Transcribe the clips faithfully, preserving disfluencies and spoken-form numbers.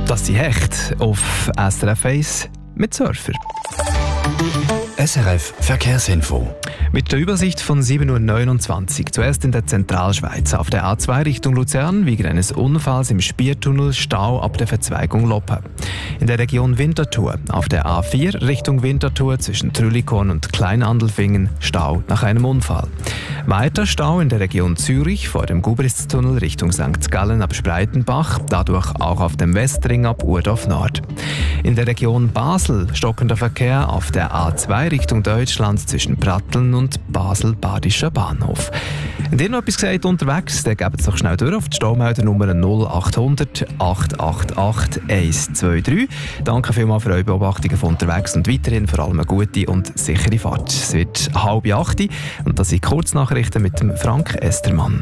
Das sind Hecht auf S R F eins mit Surfer. S R F Verkehrsinfo. Mit der Übersicht von sieben Uhr neunundzwanzig. Zuerst in der Zentralschweiz. Auf der A zwei Richtung Luzern wegen eines Unfalls im Spiertunnel Stau ab der Verzweigung Loppe. In der Region Winterthur. Auf der A vier Richtung Winterthur zwischen Trüllikon und Kleinandelfingen Stau nach einem Unfall. Weiter Stau in der Region Zürich vor dem Gubritztunnel Richtung Sankt Gallen ab Spreitenbach. Dadurch auch auf dem Westring ab Urdorf Nord. In der Region Basel stockender Verkehr auf der A zwei Richtung Deutschland zwischen Pratteln und Basel-Badischer Bahnhof. Wenn ihr noch etwas gesagt unterwegs, dann gebt es doch schnell durch auf die Staumeldernummer null acht hundert acht acht acht eins zwei drei. Danke vielmals für eure Beobachtungen von unterwegs und weiterhin vor allem eine gute und sichere Fahrt. Es wird halb acht und das sind Kurznachrichten mit dem Frank Estermann.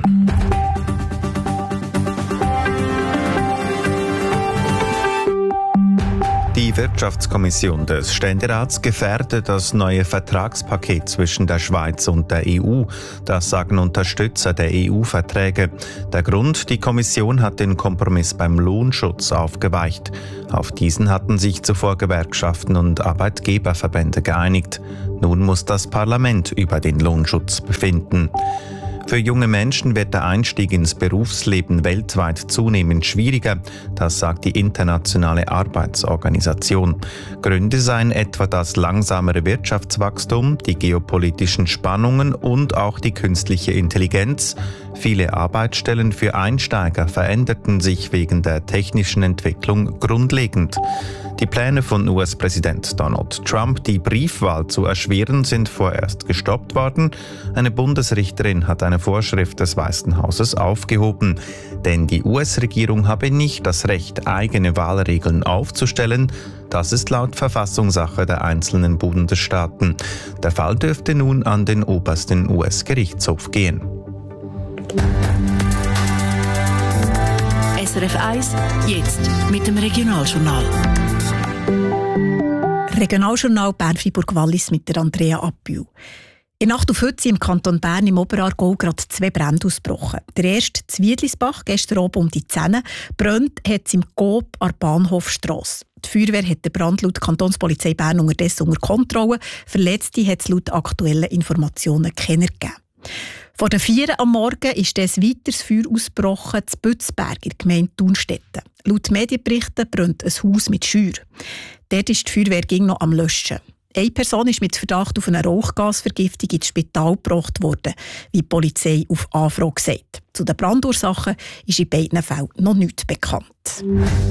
Die Wirtschaftskommission des Ständerats gefährdet das neue Vertragspaket zwischen der Schweiz und der E U. Das sagen Unterstützer der E U-Verträge. Der Grund: Die Kommission hat den Kompromiss beim Lohnschutz aufgeweicht. Auf diesen hatten sich zuvor Gewerkschaften und Arbeitgeberverbände geeinigt. Nun muss das Parlament über den Lohnschutz befinden. Für junge Menschen wird der Einstieg ins Berufsleben weltweit zunehmend schwieriger, das sagt die Internationale Arbeitsorganisation. Gründe seien etwa das langsamere Wirtschaftswachstum, die geopolitischen Spannungen und auch die künstliche Intelligenz. Viele Arbeitsstellen für Einsteiger veränderten sich wegen der technischen Entwicklung grundlegend. Die Pläne von U S-Präsident Donald Trump, die Briefwahl zu erschweren, sind vorerst gestoppt worden. Eine Bundesrichterin hat eine Vorschrift des Weißen Hauses aufgehoben. Denn die U S-Regierung habe nicht das Recht, eigene Wahlregeln aufzustellen. Das ist laut Verfassung Sache der einzelnen Bundesstaaten. Der Fall dürfte nun an den obersten U S-Gerichtshof gehen. S R F eins, jetzt mit dem Regionaljournal. Regionaljournal Bern-Fribourg-Wallis mit der Andrea Appiu. In Nacht auf heute sind im Kanton Bern im Oberaargau gerade zwei Brände ausgebrochen. Der erste in Wiedlisbach, gestern oben um die zehn, brennt hat es im Coop an der Bahnhofstrasse. Die Feuerwehr hat den Brand laut Kantonspolizei Bern unterdessen unter Kontrolle. Verletzte hat es laut aktuellen Informationen keiner gegeben. Vor der vier am Morgen ist ein weiteres Feuer ausgebrochen in Bützberg in der Gemeinde Thunstetten. Laut Medienberichten brennt ein Haus mit Scheuer. Dort ist die Feuerwehr ging noch am Löschen. Eine Person ist mit Verdacht auf eine Rauchgasvergiftung ins Spital gebracht worden, wie die Polizei auf Anfrage sagt. Zu den Brandursachen ist in beiden Fällen noch nichts bekannt.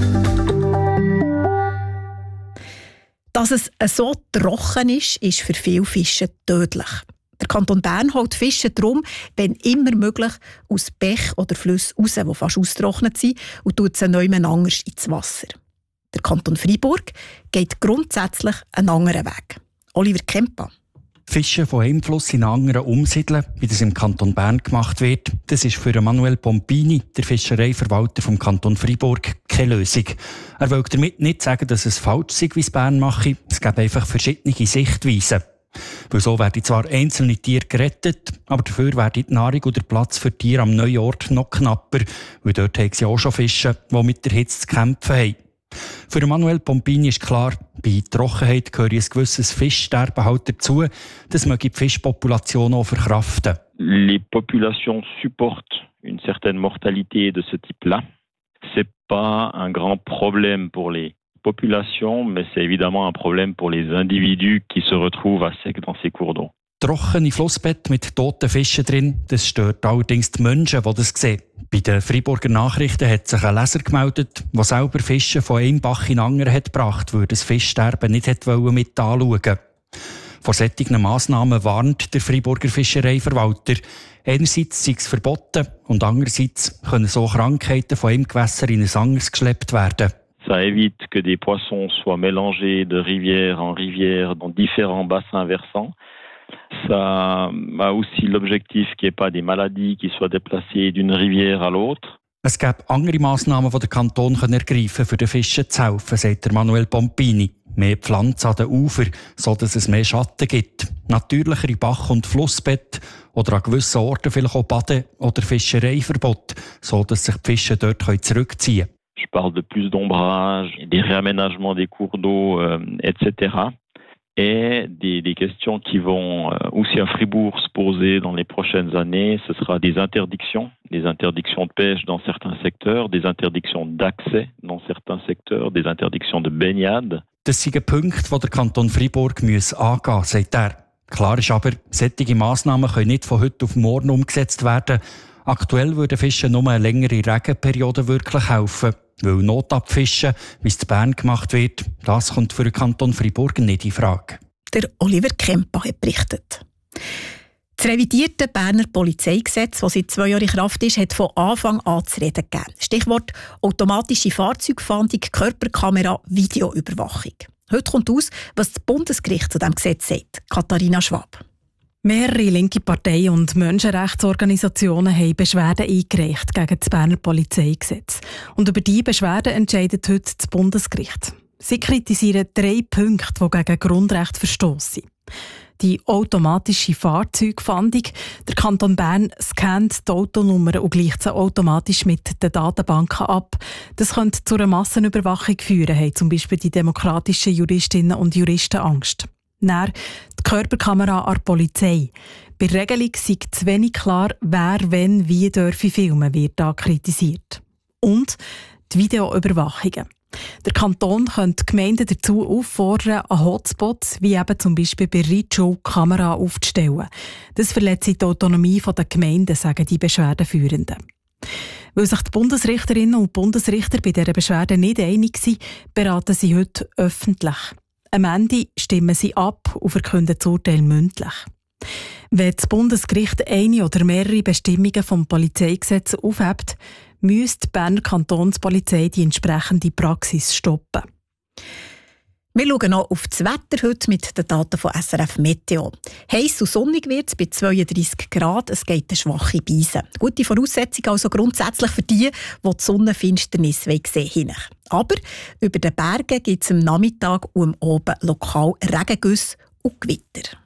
Dass es so trocken ist, ist für viele Fische tödlich. Der Kanton Bern holt Fische darum, wenn immer möglich, aus Bächen oder Flüssen raus, die fast ausgetrocknet sind, und tut sie neu anders ins Wasser. Der Kanton Freiburg geht grundsätzlich einen anderen Weg. Oliver Kempa. Fische von einem Fluss in einen anderen umsiedeln, wie das im Kanton Bern gemacht wird, das ist für Manuel Pompini, der Fischereiverwalter vom Kanton Freiburg, keine Lösung. Er will damit nicht sagen, dass es falsch sei, wie es Bern mache. Es gibt einfach verschiedene Sichtweisen. Weil so werden zwar einzelne Tiere gerettet, aber dafür werden die Nahrung und der Platz für Tiere am neuen Ort noch knapper, weil dort haben sie auch schon Fische, die mit der Hitze zu kämpfen haben. Für Manuel Pompini ist klar, bei Trockenheit gehört ein gewisses Fischsterben halt dazu. Das möge die Fischpopulation auch verkraften. Les populations supportent une certaine mortalité de ce type-là. C'est pas un grand problème pour les populations, mais c'est évidemment un problème pour les individus qui se retrouvent à sec dans ces cours d'eau. Trockene Flussbett mit toten Fischen drin, das stört allerdings die Menschen, die das sehen. Bei den Freiburger Nachrichten hat sich ein Leser gemeldet, der selber Fische von einem Bach in den anderen hat gebracht, weil das Fischsterben nicht mit anschauen wollte. Vor solchen Massnahmen warnt der Freiburger Fischereiverwalter. Einerseits sei es verboten und andererseits können so Krankheiten von einem Gewässer in ein anderes geschleppt werden. Ça évite que des poissons soient mélangés de rivière en rivière dans différents bassins versants. Ça a aussi l'objectif qu'il n'y ait pas des maladies qui soient déplacées d'une rivière à l'autre. Es gibt andere Massnahmen, die der Kanton ergreifen kann, um den Fischen zu helfen, sagt Manuel Pompini. Mehr Pflanzen an den Ufern, sodass es mehr Schatten gibt. Natürlichere Bach- und Flussbett oder an gewissen Orten vielleicht auch Bade- oder Fischereiverbot, sodass sich die Fische dort zurückziehen können. Je parle de plus d'ombrage, des réaménagements des cours d'eau, euh, et cetera. Et des, des questions qui vont euh, aussi à Fribourg se poser dans les prochaines années, ce sera des interdictions, des interdictions de pêche dans certains secteurs, des interdictions d'accès dans certains secteurs, des interdictions de baignade. Das sind Punkte, die der Kanton Freiburg angehen muss, sagt er. Klar ist aber, solche Massnahmen können nicht von heute auf morgen umgesetzt werden. Aktuell würde Fischen nur eine längere Regenperiode wirklich helfen. Weil Notabfischen, wie es in Bern gemacht wird, das kommt für den Kanton Freiburg nicht in Frage. Der Oliver Kempa hat berichtet. Das revidierte Berner Polizeigesetz, das seit zwei Jahren in Kraft ist, hat von Anfang an zu reden gegeben. Stichwort automatische Fahrzeugfahndung, Körperkamera, Videoüberwachung. Heute kommt aus, was das Bundesgericht zu diesem Gesetz sagt. Katharina Schwab. Mehrere linke Parteien und Menschenrechtsorganisationen haben Beschwerden eingereicht gegen das Berner Polizeigesetz. Und über diese Beschwerden entscheidet heute das Bundesgericht. Sie kritisieren drei Punkte, die gegen Grundrechte verstossen. Die automatische Fahrzeugfahndung. Der Kanton Bern scannt die Autonummern und gleicht sie automatisch mit den Datenbanken ab. Das könnte zu einer Massenüberwachung führen, haben zum Beispiel die demokratischen Juristinnen und Juristen Angst. Dann die Körperkamera an der Polizei. Bei der Regelung sei zu wenig klar, wer, wenn, wie dürfe filmen, wird da kritisiert. Und die Videoüberwachungen. Der Kanton könnte die Gemeinden dazu auffordern, an Hotspots, wie eben zum Beispiel bei Reitschuh, Kamera aufzustellen. Das verletzt die Autonomie der Gemeinden, sagen die Beschwerdeführenden. Weil sich die Bundesrichterinnen und Bundesrichter bei dieser Beschwerde nicht einig sind, beraten sie heute öffentlich. Am Ende stimmen sie ab und verkünden das Urteil mündlich. Wenn das Bundesgericht eine oder mehrere Bestimmungen vom Polizeigesetz aufhebt, müsste die Berner Kantonspolizei die entsprechende Praxis stoppen. Wir schauen noch auf das Wetter heute mit den Daten von S R F Meteo. Heiss und sonnig wird es bei zweiunddreissig Grad, es geht eine schwache Beise. Gute Voraussetzung also grundsätzlich für die, die die Sonnenfinsternis sehen wollen. Aber über den Bergen gibt es am Nachmittag und am Abend lokal Regengüsse und Gewitter.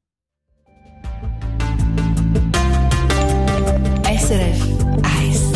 S R F eins.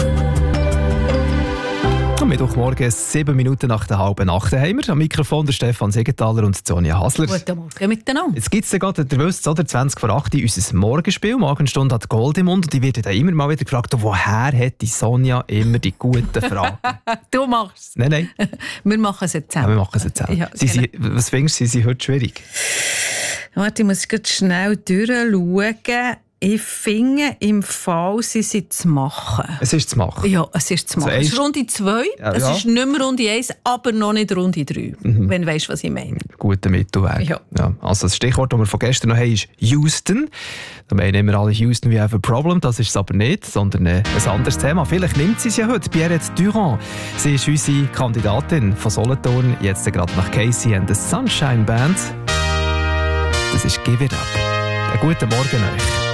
Am Mittwochmorgen, sieben Minuten nach der halben Nacht, haben wir am Mikrofon der Stefan Segenthaler und Sonja Hasler. Guten Morgen miteinander. Jetzt gibt es gerade, ihr wisst, oder, zwanzig vor acht unser Morgenspiel. Morgenstunde hat Gold im Mund und ich werde dann immer mal wieder gefragt, woher hat die Sonja immer die guten Fragen? Du machst es. Nein, nein. Wir machen es zusammen. Ja, wir machen es zusammen. Ja, sie, genau. sie, was findest du, sie sind heute schwierig? Warte, ich muss jetzt schnell durchschauen. Ich finde, im Fall, sie sind zu machen. Es ist zu machen? Ja, es ist zu machen. Also es ist Runde zwei, ja, es ja. ist nicht mehr Runde eins, aber noch nicht Runde drei, mhm. wenn du weißt, was ich meine. Guter Mittelweg. Ja. Ja, also das Stichwort, das wir von gestern noch haben, ist Houston. Da meinen immer alle Houston, we have a problem. Das ist es aber nicht, sondern ein anderes Thema. Vielleicht nimmt sie es ja heute. Pierrette Durand. Sie ist unsere Kandidatin von Solothurn. Jetzt gerade nach Casey and the Sunshine Band. Das ist Give It Up. Einen guten Morgen euch.